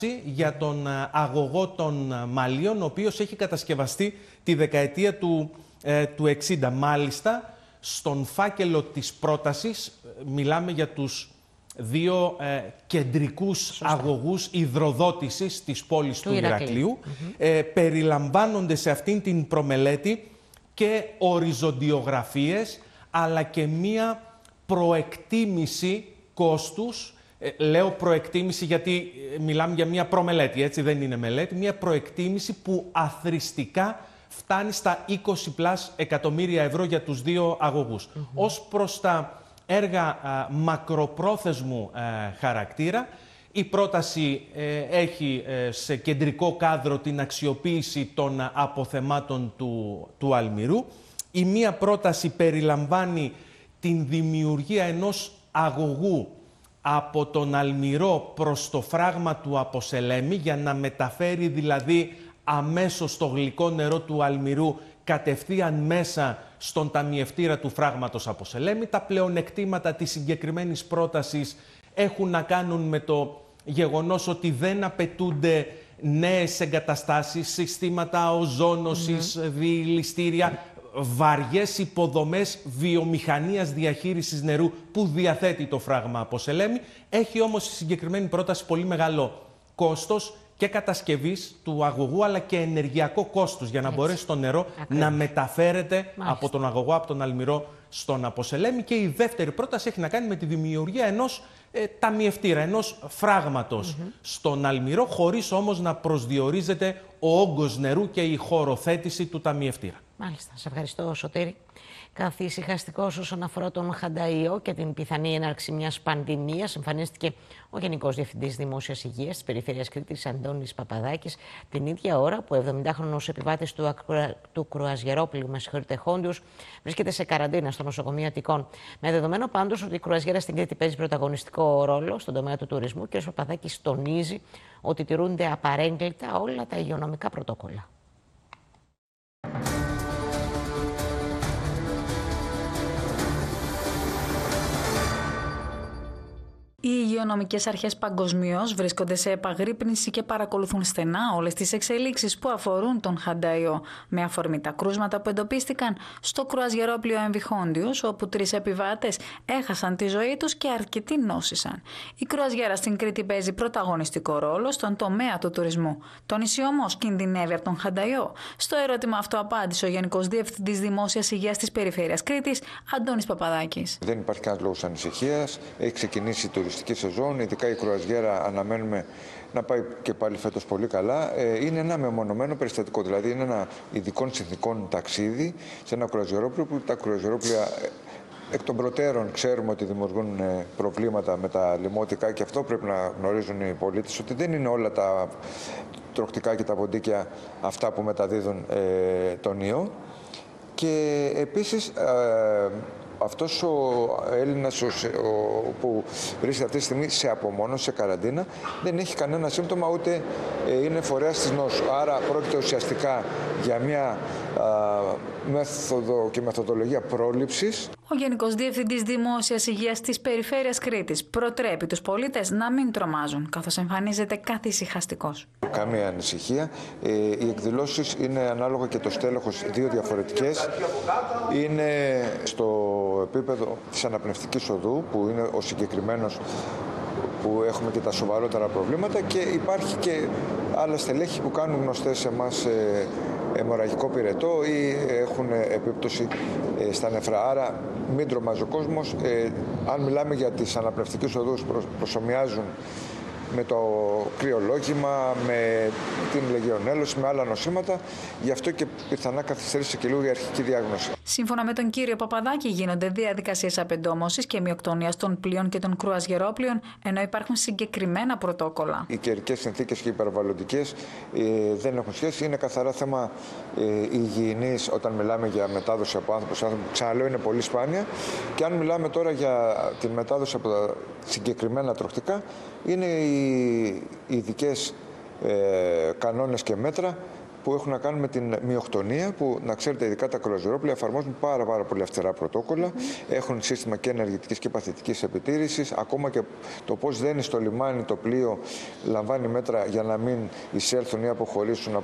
για τον αγωγό των Μαλίων, ο οποίος έχει κατασκευαστεί τη δεκαετία του 60. Μάλιστα, στον φάκελο της πρότασης μιλάμε για τους δύο κεντρικούς αγωγούς υδροδότησης της πόλης του Ηρακλείου. Περιλαμβάνονται σε αυτήν την προμελέτη και οριζοντιογραφίες, αλλά και μία προεκτίμηση κόστους. Λέω προεκτίμηση γιατί μιλάμε για μια προμελέτη, έτσι δεν είναι μελέτη. Μια προεκτίμηση που αθροιστικά φτάνει στα 20+ εκατομμύρια ευρώ για τους δύο αγωγούς. Ως προς τα έργα μακροπρόθεσμου χαρακτήρα, η πρόταση έχει σε κεντρικό κάδρο την αξιοποίηση των αποθεμάτων του Αλμυρού. Η μία πρόταση περιλαμβάνει την δημιουργία ενός αγωγού από τον Αλμυρό προς το φράγμα του Αποσελέμη, για να μεταφέρει δηλαδή αμέσως το γλυκό νερό του Αλμυρού κατευθείαν μέσα στον ταμιευτήρα του φράγματος Αποσελέμη. Τα πλεονεκτήματα της συγκεκριμένης πρότασης έχουν να κάνουν με το γεγονός ότι δεν απαιτούνται νέες εγκαταστάσεις, συστήματα οζόνωσης, διηλιστήρια, βαριές υποδομές βιομηχανίας διαχείρισης νερού που διαθέτει το φράγμα Αποσελέμη. Έχει όμως η συγκεκριμένη πρόταση πολύ μεγάλο κόστος και κατασκευής του αγωγού, αλλά και ενεργειακό κόστος για να μπορέσει το νερό να μεταφέρεται από τον αγωγό, από τον Αλμυρό στον Αποσελέμη. Και η δεύτερη πρόταση έχει να κάνει με τη δημιουργία ενός ταμιευτήρα, ενός φράγματος στον Αλμυρό, χωρίς όμως να προσδιορίζεται ο όγκος νερού και η χωροθέτηση του ταμιευτήρα. Μάλιστα. Σε ευχαριστώ, Σωτήρη. Καθησυχαστικός όσον αφορά τον Χανταϊό και την πιθανή έναρξη μιας πανδημίας, εμφανίστηκε ο Γενικός Διευθυντής Δημόσιας Υγείας της Περιφέρειας Κρήτης, Αντώνης Παπαδάκης, την ίδια ώρα που ο 70χρονος επιβάτης του κρουαζιερόπλοιου Χόντιους βρίσκεται σε καραντίνα στο νοσοκομείο Αττικών. Με δεδομένο πάντως ότι η κρουαζιέρα στην Κρήτη παίζει πρωταγωνιστικό ρόλο στον τομέα του τουρισμού, κ. Παπαδάκης τονίζει ότι τηρούνται απαρέγκλιτα όλα τα υγειονομικά πρωτόκολλα. Οι υγειονομικές αρχές παγκοσμίως βρίσκονται σε επαγρύπνηση και παρακολουθούν στενά όλες τις εξελίξεις που αφορούν τον Χανταϊό, με αφορμή τα κρούσματα που εντοπίστηκαν στο κρουαζιερόπλοιο MV Hondius, όπου 3 επιβάτες έχασαν τη ζωή τους και αρκετοί νόσησαν. Η κρουαζιέρα στην Κρήτη παίζει πρωταγωνιστικό ρόλο στον τομέα του τουρισμού. Το νησί όμως κινδυνεύει από τον Χανταϊό. Στο ερώτημα αυτό απάντησε ο Γενικός Διευθυντής Δημόσιας Υγείας της Περιφέρειας Κρήτης, Αντώνης Παπαδάκης. Δεν υπάρχει κανένας λόγος ανησυχίας. Έχει ξεκινήσει η τουριστική σεζόν, ειδικά η κρουαζιέρα αναμένουμε να πάει και πάλι φέτος πολύ καλά. Είναι ένα μεμονωμένο περιστατικό, δηλαδή είναι ένα ειδικών συνθηκών ταξίδι σε ένα κρουαζιερόπλοιο, που τα κρουαζιερόπλοια εκ των προτέρων ξέρουμε ότι δημιουργούν προβλήματα με τα λιμωτικά, και αυτό πρέπει να γνωρίζουν οι πολίτες, ότι δεν είναι όλα τα τροχτικά και τα ποντίκια αυτά που μεταδίδουν τον ιό. Και επίσης αυτός ο Έλληνας που βρίσκεται αυτή τη στιγμή σε απομόνωση, σε καραντίνα, δεν έχει κανένα σύμπτωμα, ούτε είναι φορέας της νόσου. Άρα πρόκειται ουσιαστικά για μια μέθοδο και μεθοδολογία πρόληψης. Ο Γενικός Διευθυντής Δημόσιας Υγείας της Περιφέρειας Κρήτης προτρέπει τους πολίτες να μην τρομάζουν, καθώς εμφανίζεται καθησυχαστικός. Καμία ανησυχία. Οι εκδηλώσεις είναι ανάλογα και το στέλεχος δύο διαφορετικές. Είναι στο επίπεδο της αναπνευστικής οδού, που είναι ο συγκεκριμένος που έχουμε και τα σοβαρότερα προβλήματα, και υπάρχει και άλλα στελέχη που κάνουν γνωστές σε εμάς αιμορραγικό πυρετό ή έχουν επίπτωση στα νεφρά. Άρα μην τρομάζει ο κόσμος. Αν μιλάμε για τις αναπνευστικές οδούς, προσομοιάζουν με το κρυολόγημα, με την λεγεωνέλωση, με άλλα νοσήματα. Γι' αυτό και πιθανά καθυστερήσει και λίγο η αρχική διάγνωση. Σύμφωνα με τον κύριο Παπαδάκη, γίνονται διαδικασίες απεντόμωσης και μειοκτονίας των πλοίων και των κρουαζιερόπλοιων, ενώ υπάρχουν συγκεκριμένα πρωτόκολλα. Οι καιρικές συνθήκες και οι περιβαλλοντικές δεν έχουν σχέση. Είναι καθαρά θέμα υγιεινής όταν μιλάμε για μετάδοση από άνθρωπο σε άνθρωπο. Ξαναλέω, είναι πολύ σπάνια. Και αν μιλάμε τώρα για τη μετάδοση από τα συγκεκριμένα τροχτικά, είναι οι ειδικές κανόνες και μέτρα που έχουν να κάνουν με την μειοκτονία, που να ξέρετε, ειδικά τα κρουαζιερόπλοια εφαρμόζουν πάρα πολύ αυστηρά πρωτόκολλα. Έχουν σύστημα και ενεργητικής και παθητικής επιτήρησης. Ακόμα και το πώς δένει στο λιμάνι το πλοίο λαμβάνει μέτρα για να μην εισέλθουν ή αποχωρήσουν